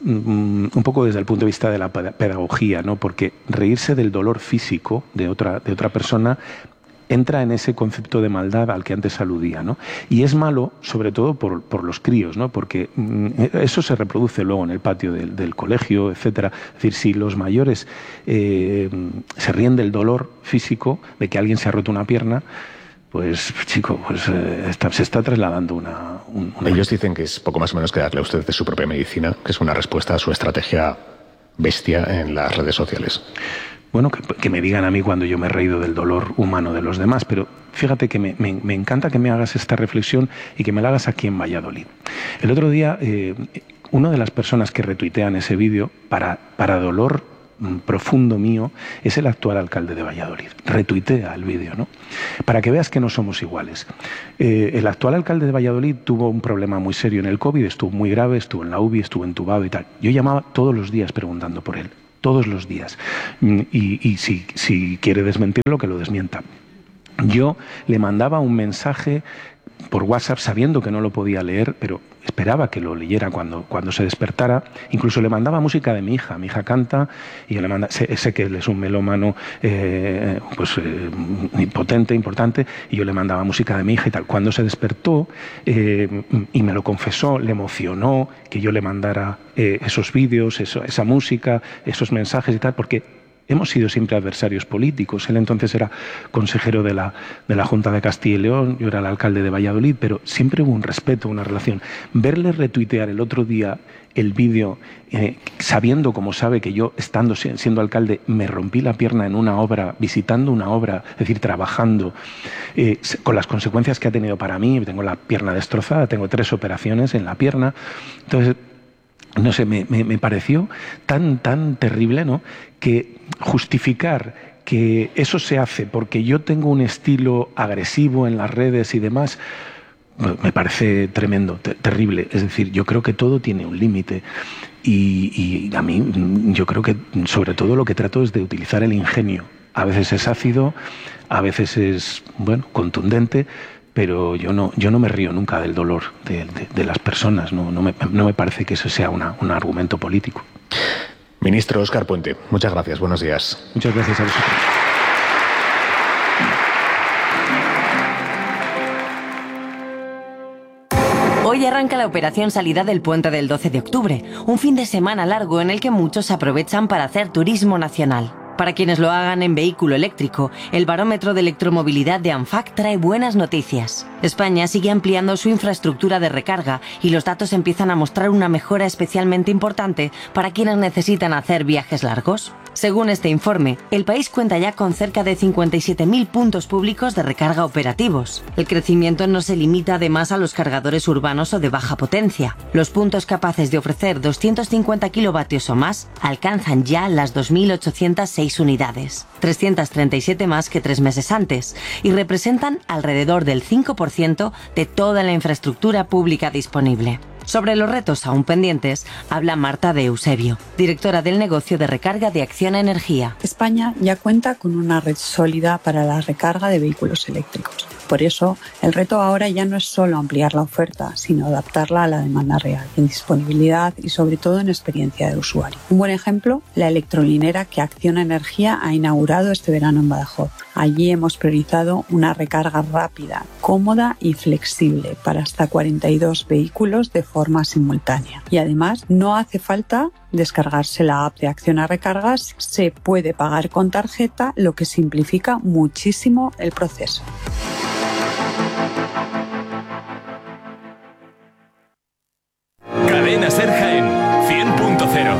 un poco desde el punto de vista de la pedagogía, ¿no? Porque reírse del dolor físico de otra, de otra persona entra en ese concepto de maldad al que antes aludía, ¿no? Y es malo, sobre todo por, por los críos, ¿no? Porque mm, eso se reproduce luego en el patio del, del colegio, etcétera. Es decir, si los mayores eh, se ríen del dolor físico de que alguien se ha roto una pierna, pues, chico, pues eh, está, se está trasladando una, un, una... Ellos dicen que es poco más o menos que darle a usted de su propia medicina, que es una respuesta a su estrategia bestia en las redes sociales. Bueno, que, que me digan a mí cuando yo me he reído del dolor humano de los demás, pero fíjate que me, me, me encanta que me hagas esta reflexión y que me la hagas aquí en Valladolid. El otro día, eh, una de las personas que retuitean ese vídeo, para, para dolor profundo mío, es el actual alcalde de Valladolid. Retuitea el vídeo, ¿no? Para que veas que no somos iguales. Eh, el actual alcalde de Valladolid tuvo un problema muy serio en el COVID, estuvo muy grave, estuvo en la U B I, estuvo entubado y tal. Yo llamaba todos los días preguntando por él. Todos los días. Y, y si, si quiere desmentirlo, que lo desmienta. Yo le mandaba un mensaje por WhatsApp sabiendo que no lo podía leer, pero esperaba que lo leyera cuando, cuando se despertara. Incluso le mandaba música de mi hija. Mi hija canta y yo le manda, sé, sé que él es un melómano eh, pues, eh, potente, importante, y yo le mandaba música de mi hija y tal. Cuando se despertó eh, y me lo confesó, le emocionó que yo le mandara eh, esos vídeos, eso, esa música, esos mensajes y tal, porque hemos sido siempre adversarios políticos. Él entonces era consejero de la, de la Junta de Castilla y León, yo era el alcalde de Valladolid, pero siempre hubo un respeto, una relación. Verle retuitear el otro día el vídeo, eh, sabiendo, como sabe, que yo, estando siendo alcalde, me rompí la pierna en una obra, visitando una obra, es decir, trabajando, eh, con las consecuencias que ha tenido para mí. Tengo la pierna destrozada, tengo tres operaciones en la pierna. Entonces, no sé, me, me, me pareció tan, tan terrible, ¿no?, que justificar que eso se hace porque yo tengo un estilo agresivo en las redes y demás, me parece tremendo, te, terrible. Es decir, yo creo que todo tiene un límite y, y a mí yo creo que sobre todo lo que trato es de utilizar el ingenio. A veces es ácido, a veces es, bueno, contundente, pero yo no, yo no me río nunca del dolor de, de, de las personas, no, no, me, no me parece que eso sea una, un argumento político. Ministro Óscar Puente, muchas gracias, buenos días. Muchas gracias a vosotros. Hoy arranca la operación salida del puente del doce de octubre, un fin de semana largo en el que muchos aprovechan para hacer turismo nacional. Para quienes lo hagan en vehículo eléctrico, el barómetro de electromovilidad de ANFAC trae buenas noticias. España sigue ampliando su infraestructura de recarga y los datos empiezan a mostrar una mejora especialmente importante para quienes necesitan hacer viajes largos. Según este informe, el país cuenta ya con cerca de cincuenta y siete mil puntos públicos de recarga operativos. El crecimiento no se limita además a los cargadores urbanos o de baja potencia. Los puntos capaces de ofrecer doscientos cincuenta kilovatios o más alcanzan ya las dos mil ochocientas seis unidades, trescientas treinta y siete más que tres meses antes, y representan alrededor del cinco por ciento de toda la infraestructura pública disponible. Sobre los retos aún pendientes, habla Marta de Eusebio, directora del negocio de recarga de Acciona Energía. España ya cuenta con una red sólida para la recarga de vehículos eléctricos. Por eso, el reto ahora ya no es solo ampliar la oferta, sino adaptarla a la demanda real, en disponibilidad y sobre todo en experiencia del usuario. Un buen ejemplo, la electrolinera que Acciona Energía ha inaugurado este verano en Badajoz. Allí hemos priorizado una recarga rápida, cómoda y flexible para hasta cuarenta y dos vehículos de forma simultánea. Y además, no hace falta descargarse la app de Acciona Recargas, se puede pagar con tarjeta, lo que simplifica muchísimo el proceso. Cadena Ser Jaén, cien punto cero.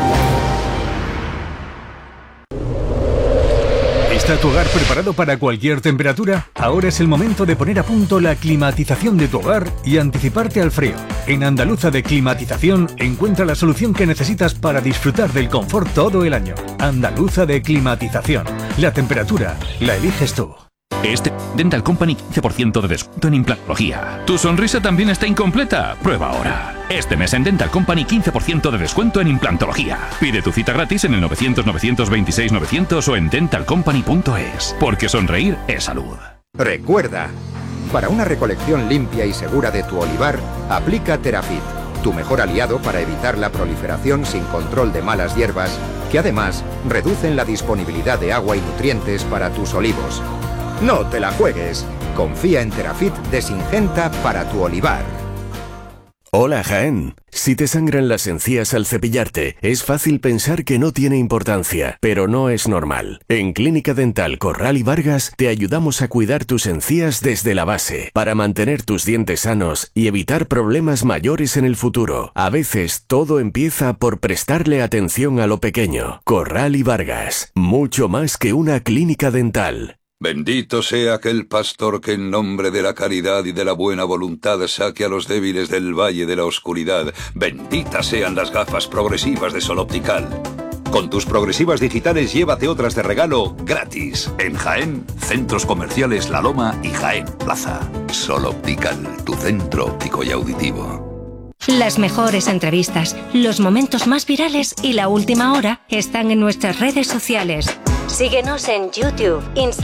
¿Está tu hogar preparado para cualquier temperatura? Ahora es el momento de poner a punto la climatización de tu hogar y anticiparte al frío. En Andaluza de Climatización encuentra la solución que necesitas para disfrutar del confort todo el año. Andaluza de Climatización. La temperatura la eliges tú. Este Dental Company quince por ciento de descuento en implantología. ¿Tu sonrisa también está incompleta? Prueba ahora. Este mes en Dental Company quince por ciento de descuento en implantología. Pide tu cita gratis en el novecientos, novecientos veintiséis, novecientos o en dental company punto es. Porque sonreír es salud. Recuerda, para una recolección limpia y segura de tu olivar, aplica Terafit, tu mejor aliado para evitar la proliferación sin control de malas hierbas, que además reducen la disponibilidad de agua y nutrientes para tus olivos. No te la juegues. Confía en Terafit de Syngenta para tu olivar. Hola Jaén. Si te sangran las encías al cepillarte, es fácil pensar que no tiene importancia, pero no es normal. En Clínica Dental Corral y Vargas te ayudamos a cuidar tus encías desde la base, para mantener tus dientes sanos y evitar problemas mayores en el futuro. A veces todo empieza por prestarle atención a lo pequeño. Corral y Vargas, mucho más que una clínica dental. Bendito sea aquel pastor que en nombre de la caridad y de la buena voluntad saque a los débiles del valle de la oscuridad. Benditas sean las gafas progresivas de Sol Optical. Con tus progresivas digitales llévate otras de regalo gratis. En Jaén, Centros Comerciales La Loma y Jaén Plaza. Sol Optical, tu centro óptico y auditivo. Las mejores entrevistas, los momentos más virales y la última hora están en nuestras redes sociales. Síguenos en YouTube, Instagram.